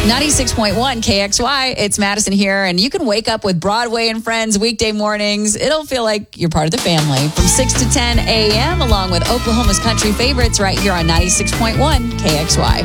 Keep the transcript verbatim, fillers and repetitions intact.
ninety-six point one K X Y, it's Madison here, and you can wake up with Broadway and Friends weekday mornings. It'll feel like you're part of the family. From six to ten a.m., along with Oklahoma's country favorites right here on ninety-six point one K X Y.